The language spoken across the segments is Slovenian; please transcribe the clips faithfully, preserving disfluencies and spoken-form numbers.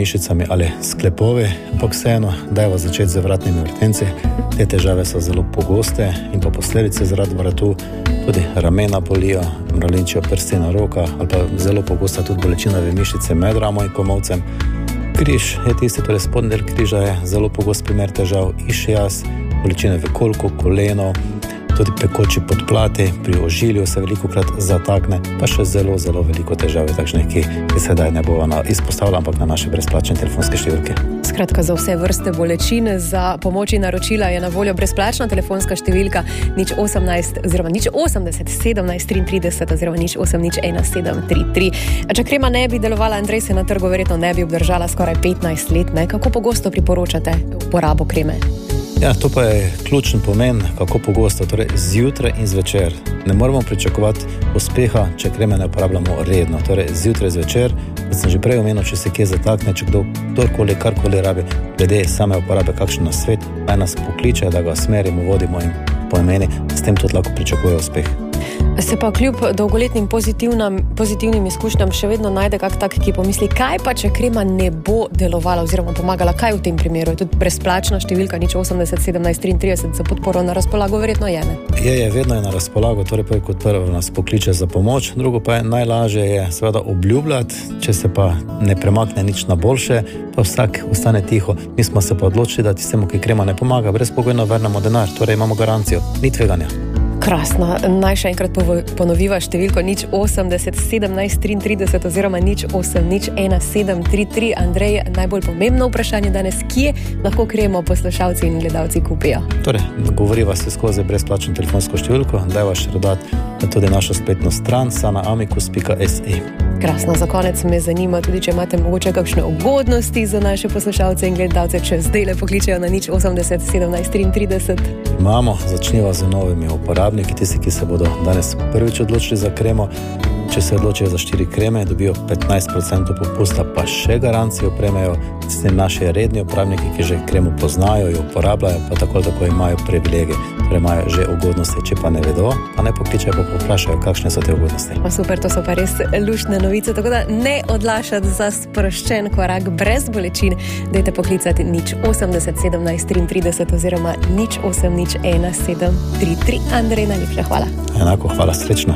mišicami ali sklepovi, ampak vseeno, dajva začeti z vratnimi vrtenci. Te težave so zelo pogoste in pa posledice zaradi vratu, tudi ramena bolijo, mravljinčijo prsti na roka ali pa zelo pogosta tudi bolečina v mišice med ramo in komolcem. Križ je tisti, torej spodnji del križa je zelo pogost primer težav, išijas, bolečine v kolku, koleno, tudi pekoči podplati, pri ožilju se velikokrat zatakne, pa še zelo, zelo veliko težav je takšnih, ki, ki sedaj ne bova izpostavila, ampak na naše brezplačne telefonske številke. Skratka, za vse vrste bolečin, za pomoč in naročila je na voljo brezplačna telefonska številka nič osemnajst oziroma nič osemdeset sedemnajst triintrideset oziroma nič osem nič ena sedem tri tri. A če krema ne bi delovala, Andrej, se na trgu verjetno ne bi obdržala skoraj petnajst let, ne? Kako pogosto priporočate uporabo kreme? Ja, to pa je ključen pomen, kako pogosto, torej zjutraj in zvečer. Ne moramo pričakovati uspeha, če kreme ne uporabljamo redno. Torej zjutraj, zvečer, kot sem že prej omenil, če se kje zatakne, če kdo, kdorkoli, karkoli rabi, glede same uporabe kakšen nasvet, naj nas pokliče, da ga smerimo, vodimo in pomeni, s tem tudi lahko pričakuje uspeh. Se pa kljub dolgoletnim pozitivnim izkušnjam še vedno najde kak tak, ki pomisli, kaj pa, če krema ne bo delovala oziroma pomagala, kaj v tem primeru? Je tudi brezplačna številka nič osemdeset sedemnajst triintrideset za podporo na razpolago, verjetno je, ne? Je, je, vedno je na razpolago, torej pa kot prvo nas pokliče za pomoč, drugo pa je najlažje je seveda obljubljati, če se pa ne premakne nič na boljše, pa vsak ostane tiho. Mi smo se pa odločili, da tistemu, ki krema ne pomaga, brezpogojno vrnemo denar, torej imamo garancijo, ni tveganja. Krasno. Naj še enkrat ponoviva številko nič osemdeset sedemnajst triintrideset oziroma nič osem nič ena sedem tri tri. Andrej, najbolj pomembno vprašanje danes, kje lahko kremo poslušalci in gledalci kupijo? Torej, govoriva se skozi brezplačno telefonsko številko, dajva še dodati tudi našo spletno stran sana amicus pika es e. Krasno, za konec me zanima tudi, če imate mogoče kakšne ugodnosti za naše poslušalce in gledalce, če zdaj le pokličejo na nič osemdeset sedemnajst triintrideset. Imamo, začniva z novimi uporabniki, tisti, ki se bodo danes prvič odločili za kremo. Če se odločijo za štiri kreme, dobijo petnajst procentov popusta, pa še garancijo prejmejo tisti naši redni uporabniki, ki že kremo poznajo, jo uporabljajo, pa tako tako imajo privilegije, torej imajo že ugodnosti. Če pa ne vedo, pa ne pokličajo, pa poprašajo, kakšne so te ugodnosti. Pa super, to so pa res luštne novice, tako da ne odlašati za sproščen korak brez bolečin. Dajte poklicati nič osemdeset sedemnajst triintrideset oziroma nič osem nič ena sedem tri tri. Andrej, najlepša hvala. Enako, hvala, srečno.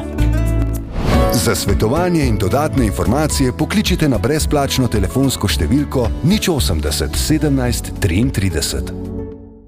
Za svetovanje in dodatne informacije pokličite na brezplačno telefonsko številko nič osemdeset sedemnajst triintrideset.